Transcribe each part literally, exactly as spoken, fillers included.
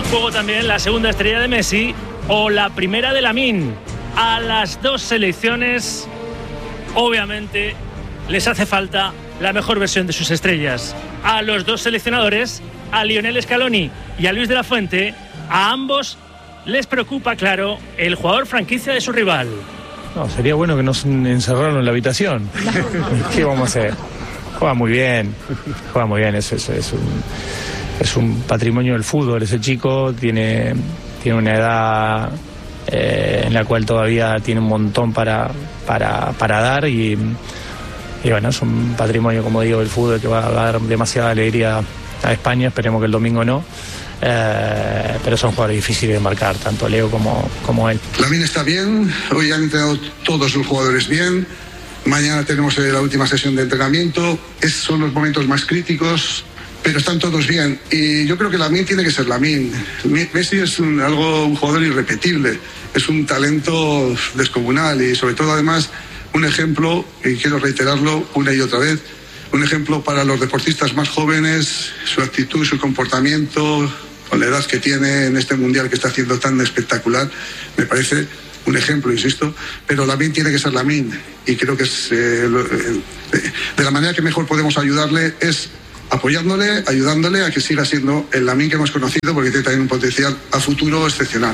juego también la segunda estrella de Messi o la primera de Lamine. A las dos selecciones, obviamente, les hace falta la mejor versión de sus estrellas. A los dos seleccionadores, a Lionel Scaloni y a Luis de la Fuente, a ambos les preocupa, claro, el jugador franquicia de su rival. No, sería bueno que nos encerraran en la habitación. ¿Qué vamos a hacer? Juega muy bien, juega muy bien, es, es, es, un, es un patrimonio del fútbol. Ese chico tiene, tiene una edad eh, en la cual todavía tiene un montón para, para, para dar y, y bueno, es un patrimonio, como digo, del fútbol que va a dar demasiada alegría a España. Esperemos que el domingo no. Eh, pero son jugadores difíciles de marcar, tanto Leo como, como él. Lamine está bien, hoy han entrenado todos los jugadores bien, mañana tenemos la última sesión de entrenamiento, esos son los momentos más críticos, pero están todos bien y yo creo que Lamine tiene que ser Lamine. Messi es un, algo, un jugador irrepetible, es un talento descomunal y sobre todo además un ejemplo, y quiero reiterarlo una y otra vez, un ejemplo para los deportistas más jóvenes, su actitud, su comportamiento, con la edad que tiene en este mundial que está haciendo tan espectacular, me parece un ejemplo, insisto, pero Lamine tiene que ser Lamine y creo que es, eh, de la manera que mejor podemos ayudarle es apoyándole, ayudándole a que siga siendo el Lamine que hemos conocido, porque tiene también un potencial a futuro excepcional.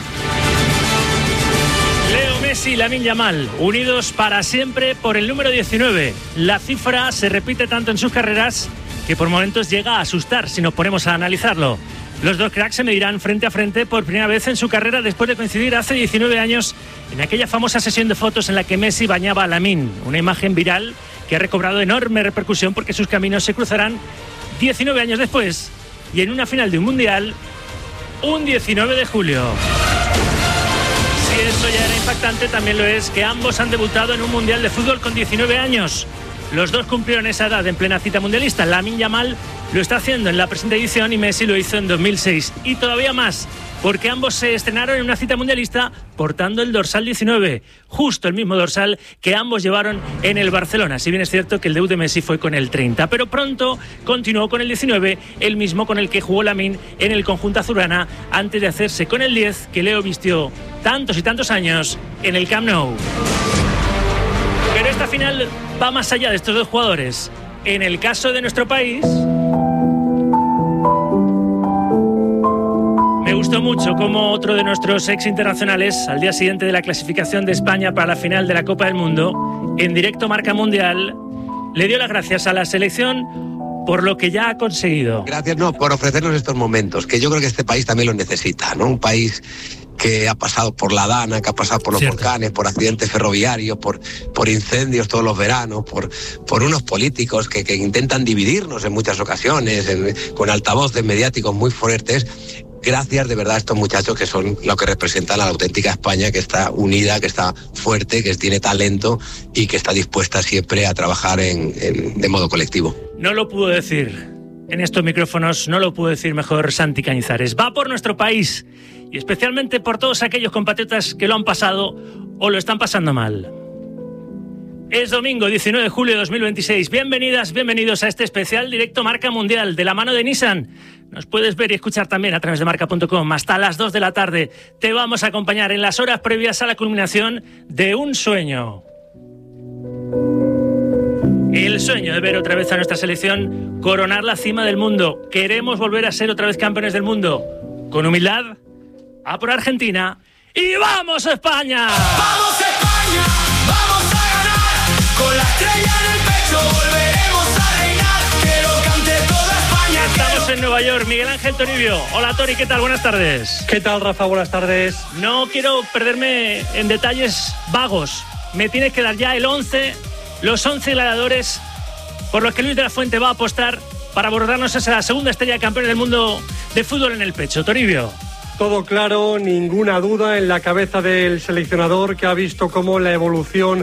Leo Messi y Lamine Yamal, unidos para siempre por el número diecinueve. La cifra se repite tanto en sus carreras que por momentos llega a asustar si nos ponemos a analizarlo. Los dos cracks se medirán frente a frente por primera vez en su carrera después de coincidir hace diecinueve años en aquella famosa sesión de fotos en la que Messi bañaba a Lamine. Una imagen viral que ha recobrado enorme repercusión porque sus caminos se cruzarán diecinueve años después y en una final de un mundial un diecinueve de julio. Si eso ya era impactante, también lo es que ambos han debutado en un mundial de fútbol con diecinueve años. Los dos cumplieron esa edad en plena cita mundialista. Lamine Yamal lo está haciendo en la presente edición y Messi lo hizo en dos mil seis. Y todavía más, porque ambos se estrenaron en una cita mundialista portando el dorsal diecinueve, justo el mismo dorsal que ambos llevaron en el Barcelona. Si bien es cierto que el debut de Messi fue con el treinta, pero pronto continuó con el diecinueve, el mismo con el que jugó Lamine en el conjunto azulgrana antes de hacerse con el diez que Leo vistió tantos y tantos años en el Camp Nou. Pero esta final va más allá de estos dos jugadores. En el caso de nuestro país, me gustó mucho cómo otro de nuestros ex internacionales, al día siguiente de la clasificación de España para la final de la Copa del Mundo, en directo Marca Mundial, le dio las gracias a la selección por lo que ya ha conseguido. Gracias, no, por ofrecernos estos momentos, que yo creo que este país también los necesita, ¿no? Un país que ha pasado por la Dana, que ha pasado por los Cierto. volcanes, por accidentes ferroviarios, por, por incendios todos los veranos, por, por unos políticos que, que intentan dividirnos en muchas ocasiones, en, con altavoces mediáticos muy fuertes. Gracias de verdad a estos muchachos que son lo que representan a la auténtica España, que está unida, que está fuerte, que tiene talento y que está dispuesta siempre a trabajar en, en, de modo colectivo. No lo pudo decir en estos micrófonos, no lo pudo decir mejor Santi Cañizares. Va por nuestro país y especialmente por todos aquellos compatriotas que lo han pasado o lo están pasando mal. Es domingo diecinueve de julio de dos mil veintiséis. Bienvenidas, bienvenidos a este especial directo Marca Mundial de la mano de Nissan. Nos puedes ver y escuchar también a través de marca punto com. Hasta las dos de la tarde te vamos a acompañar en las horas previas a la culminación de un sueño. El sueño de ver otra vez a nuestra selección coronar la cima del mundo. Queremos volver a ser otra vez campeones del mundo. Con humildad, a por Argentina y ¡vamos a España! ¡Vamos a España! ¡Vamos a ganar! Con la estrella en el pecho volveremos a reinar. Que lo cante toda España. Estamos en Nueva York. Miguel Ángel Toribio. Hola Tori, ¿qué tal? Buenas tardes. ¿Qué tal, Rafa? Buenas tardes. No quiero perderme en detalles vagos. Me tienes que dar ya el once, los once gladiadores por los que Luis de la Fuente va a apostar para abordarnos esa segunda estrella de campeón del mundo de fútbol en el pecho. Toribio. Todo claro, ninguna duda en la cabeza del seleccionador, que ha visto cómo la evolución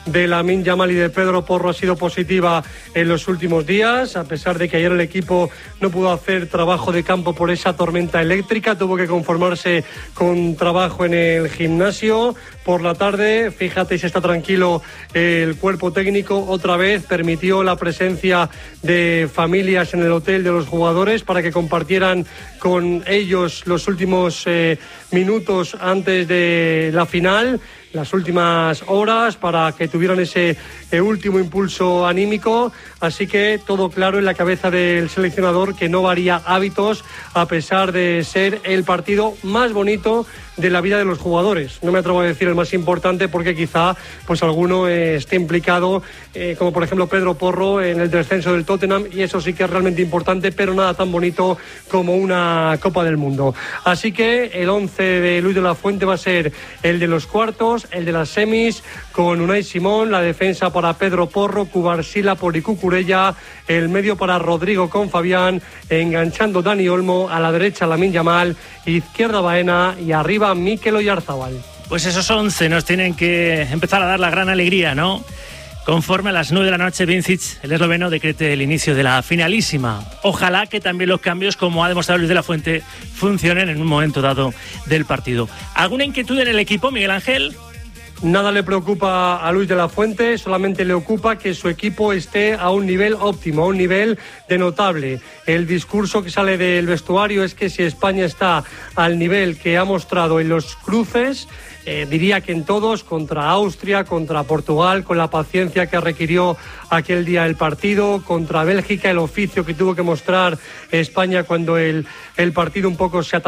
de Lamine Yamal y de Pedro Porro ha sido positiva en los últimos días, a pesar de que ayer el equipo no pudo hacer trabajo de campo por esa tormenta eléctrica, tuvo que conformarse con trabajo en el gimnasio. Por la tarde, fíjate si está tranquilo el cuerpo técnico, otra vez permitió la presencia de familias en el hotel de los jugadores para que compartieran con ellos los últimos eh, minutos antes de la final, las últimas horas, para que tuvieran ese eh, último impulso anímico. Así que todo claro en la cabeza del seleccionador, que no varía hábitos a pesar de ser el partido más bonito de la vida de los jugadores. No me atrevo a decir el más importante, porque quizá pues alguno eh, esté implicado, eh, como por ejemplo Pedro Porro en el descenso del Tottenham, y eso sí que es realmente importante, pero nada tan bonito como una Copa del Mundo. Así que el once de Luis de la Fuente va a ser el de los cuartos, el de las semis, con Unai Simón, la defensa para Pedro Porro, Cubarsila por Cucurella, el medio para Rodrigo con Fabián, enganchando Dani Olmo, a la derecha Lamine Yamal, izquierda Baena y arriba Mikel Oyarzabal. Pues esos once nos tienen que empezar a dar la gran alegría, ¿no? Conforme a las nueve de la noche, Vincic, el esloveno, decrete el inicio de la finalísima. Ojalá que también los cambios, como ha demostrado Luis de la Fuente, funcionen en un momento dado del partido. ¿Alguna inquietud en el equipo, Miguel Ángel? Nada le preocupa a Luis de la Fuente, solamente le ocupa que su equipo esté a un nivel óptimo, a un nivel de notable. El discurso que sale del vestuario es que si España está al nivel que ha mostrado en los cruces, eh, diría que en todos, contra Austria, contra Portugal, con la paciencia que requirió aquel día el partido, contra Bélgica, el oficio que tuvo que mostrar España cuando el, el partido un poco se atascó